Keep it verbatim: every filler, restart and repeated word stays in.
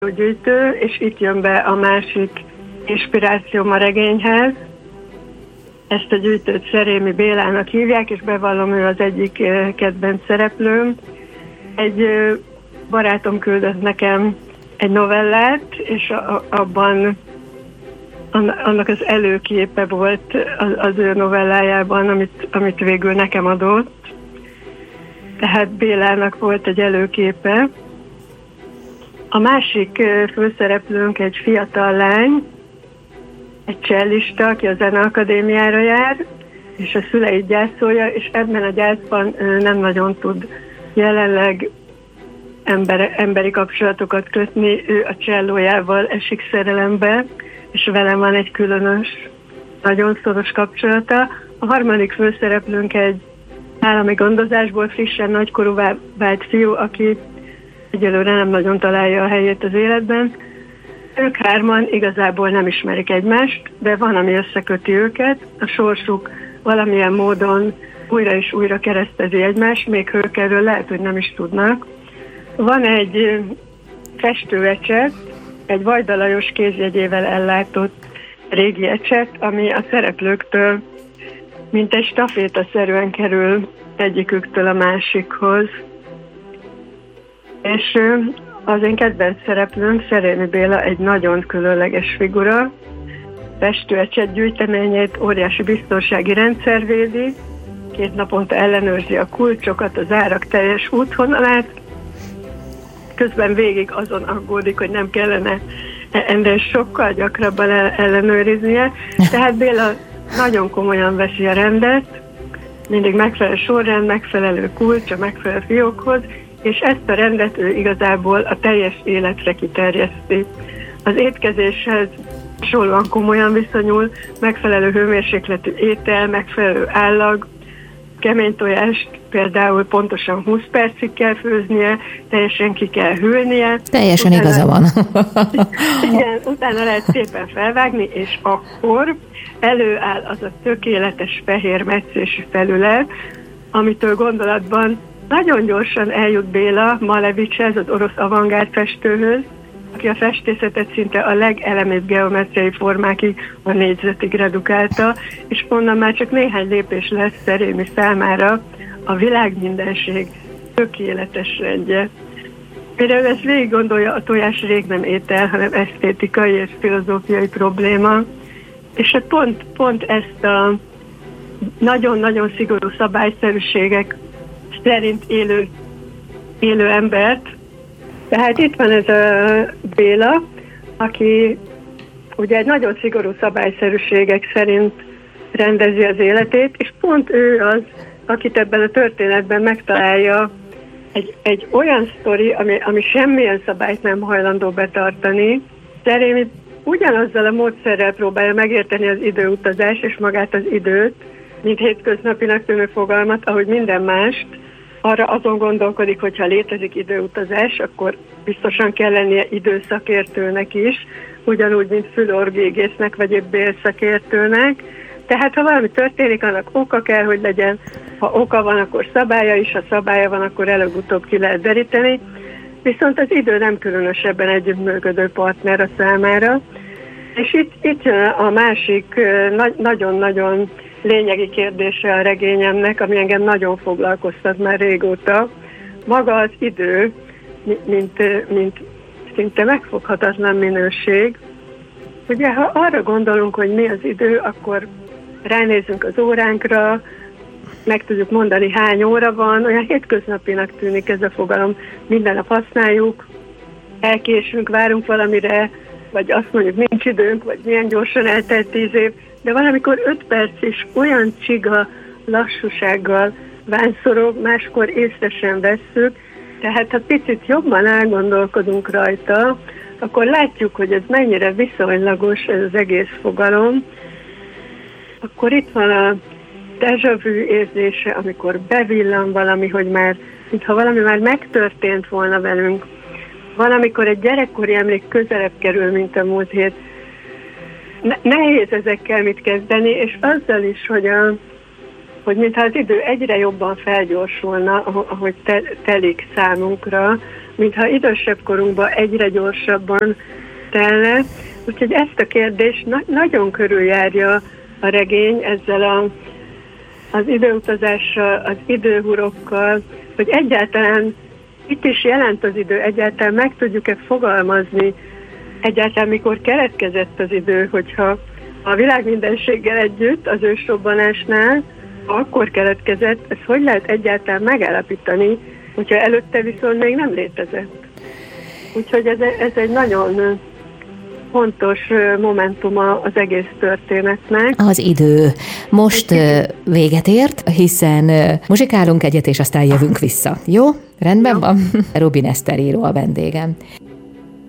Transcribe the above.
gyűjtő, és itt jön be a másik inspirációm a regényhez. Ezt a gyűjtőt Szerémi Bélának hívják, és bevallom, ő az egyik kedvenc szereplőm. Egy barátom küldött nekem egy novellát, és abban annak az előképe volt az ő novellájában, amit, amit végül nekem adott. Tehát Bélának volt egy előképe. A másik főszereplőnk egy fiatal lány, egy csellista, aki a Zeneakadémiára jár, és a szüleit gyászolja, és ebben a gyászban nem nagyon tud jelenleg ember, emberi kapcsolatokat kötni. Ő a csellójával esik szerelembe, és velem van egy különös, nagyon szoros kapcsolata. A harmadik főszereplőnk egy állami gondozásból frissen nagykorúvá vált fiú, aki egyelőre nem nagyon találja a helyét az életben. Ők hárman igazából nem ismerik egymást, de van, ami összeköti őket. A sorsuk valamilyen módon újra és újra keresztezi egymást, még ők erről lehet, hogy nem is tudnak. Van egy festőecset, egy Vajda Lajos kézjegyével ellátott régi ecset, ami a szereplőktől mint egy stafétaszerűen kerül egyiküktől a másikhoz. És az én kedvenc szereplőnk, Szerémi Béla, egy nagyon különleges figura. Festőecset gyűjteményét óriási biztonsági rendszer védi, két naponta ellenőrzi a kulcsokat, az árak teljes útvonalát, közben végig azon aggódik, hogy nem kellene ennél sokkal gyakrabban ellenőriznie. Tehát Béla nagyon komolyan veszi a rendet, mindig megfelelő sorrend, megfelelő kulcs a megfelelő fiókhoz, és ezt a rendet ő igazából a teljes életre kiterjeszti. Az étkezéshez hasonlóan komolyan viszonyul, megfelelő hőmérsékletű étel, megfelelő állag, kemény tojást például pontosan húsz percig kell főznie, teljesen ki kell hűlnie. Teljesen utána, igaza van. Igen, utána lehet szépen felvágni, és akkor előáll az a tökéletes fehér metszési felület, amitől gondolatban nagyon gyorsan eljut Béla Malevicshez, az orosz avantgárd festőhöz, aki a festészetet szinte a legelemibb geometriai formákig, a négyzetig redukálta, és onnan már csak néhány lépés lesz Szerémi számára a világmindenség tökéletes rendje. Például ezt végig gondolja, a tojás rég nem étel, hanem esztétikai és filozófiai probléma, és hát pont, pont ezt a nagyon-nagyon szigorú szabályszerűségek szerint élő, élő embert. Tehát itt van ez a Béla, aki ugye egy nagyon szigorú szabályszerűségek szerint rendezi az életét, és pont ő az, akit ebben a történetben megtalálja egy, egy olyan sztori, ami, ami semmilyen szabályt nem hajlandó betartani. Szerémi ugyanazzal a módszerrel próbálja megérteni az időutazás és magát az időt, mint hétköznapinak tűnő fogalmat, ahogy minden mást. Arra azon gondolkodik, hogy ha létezik időutazás, akkor biztosan kell lennie időszakértőnek is, ugyanúgy, mint fülorvégésznek, vagy épp bélszakértőnek. Tehát ha valami történik, annak oka kell, hogy legyen. Ha oka van, akkor szabálya is, ha szabálya van, akkor előbb-utóbb ki lehet deríteni. Viszont az idő nem különösebben együttműködő partner a számára. És itt, itt jön a másik nagyon-nagyon lényegi kérdése a regényemnek, ami engem nagyon foglalkoztat már régóta. Maga az idő, mint, mint szinte megfoghatatlan minőség. Ugye, ha arra gondolunk, hogy mi az idő, akkor ránézünk az óránkra, meg tudjuk mondani, hány óra van, olyan hétköznapinak tűnik ez a fogalom. Minden nap használjuk, elkésünk, várunk valamire, vagy azt mondjuk, nincs időnk, vagy milyen gyorsan eltelt tíz év, de valamikor öt perc is olyan csiga lassúsággal vánszorog, máskor észre sem vesszük, tehát ha picit jobban elgondolkodunk rajta, akkor látjuk, hogy ez mennyire viszonylagos ez az egész fogalom. Akkor itt van a déjà vu érzése, amikor bevillan valami, hogy már, mintha valami már megtörtént volna velünk. Valamikor egy gyerekkori emlék közelebb kerül, mint a múlt hét. Nehéz ezekkel mit kezdeni, és azzal is, hogy, a, hogy mintha az idő egyre jobban felgyorsulna, ahogy te, telik számunkra, mintha idősebb korunkban egyre gyorsabban telne. Úgyhogy ezt a kérdést na- nagyon körüljárja a regény ezzel a, az időutazással, az időhurokkal, hogy egyáltalán itt is jelent az idő, egyáltalán meg tudjuk-e fogalmazni, egyáltalán mikor keletkezett az idő, hogyha a világ mindenséggel együtt az ősrobbanásnál, akkor keletkezett, ez hogy lehet egyáltalán megállapítani, hogyha előtte viszont még nem létezett. Úgyhogy ez, ez egy nagyon fontos momentuma az egész történetnek. Az idő most véget ért, hiszen muzsikálunk egyet, és aztán jövünk vissza. Jó? Rendben van? Rubin Eszter író a vendégem.